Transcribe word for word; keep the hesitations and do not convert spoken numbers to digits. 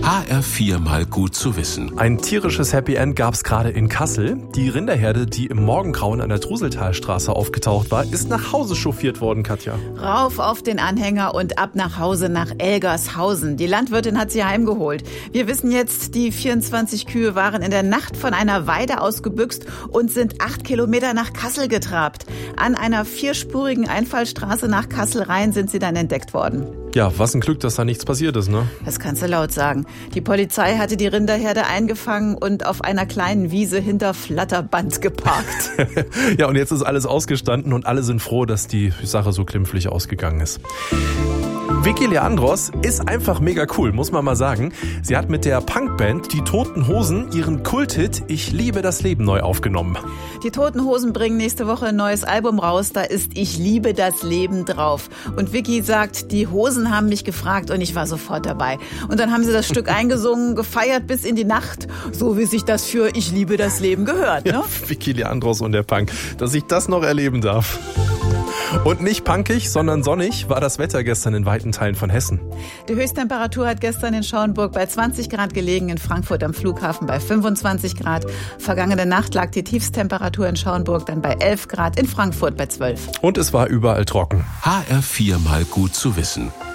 H R vier mal gut zu wissen. Ein tierisches Happy End gab es gerade in Kassel. Die Rinderherde, die im Morgengrauen an der Truseltalstraße aufgetaucht war, ist nach Hause chauffiert worden, Katja. Rauf auf den Anhänger und ab nach Hause nach Elgershausen. Die Landwirtin hat sie heimgeholt. Wir wissen jetzt, die vierundzwanzig Kühe waren in der Nacht von einer Weide ausgebüxt und sind acht Kilometer nach Kassel getrabt. An einer vierspurigen Einfallstraße nach Kassel rein sind sie dann entdeckt worden. Ja, was ein Glück, dass da nichts passiert ist, ne? Das kannst du laut sagen. Die Polizei hatte die Rinderherde eingefangen und auf einer kleinen Wiese hinter Flatterband geparkt. Ja, und jetzt ist alles ausgestanden und alle sind froh, dass die Sache so glimpflich ausgegangen ist. Vicky Leandros ist einfach mega cool, muss man mal sagen. Sie hat mit der Punkband Die Toten Hosen ihren Kulthit Ich liebe das Leben neu aufgenommen. Die Toten Hosen bringen nächste Woche ein neues Album raus, da ist Ich liebe das Leben drauf. Und Vicky sagt, die Hosen haben mich gefragt und ich war sofort dabei. Und dann haben sie das Stück eingesungen, gefeiert bis in die Nacht, so wie sich das für Ich liebe das Leben gehört. Ne? Ja, Vicky Leandros und der Punk, dass ich das noch erleben darf. Und nicht punkig, sondern sonnig war das Wetter gestern in weiten Teilen von Hessen. Die Höchsttemperatur hat gestern in Schauenburg bei zwanzig Grad gelegen, in Frankfurt am Flughafen bei fünfundzwanzig Grad. Vergangene Nacht lag die Tiefsttemperatur in Schauenburg dann bei elf Grad, in Frankfurt bei zwölf. Und es war überall trocken. H R vier mal gut zu wissen.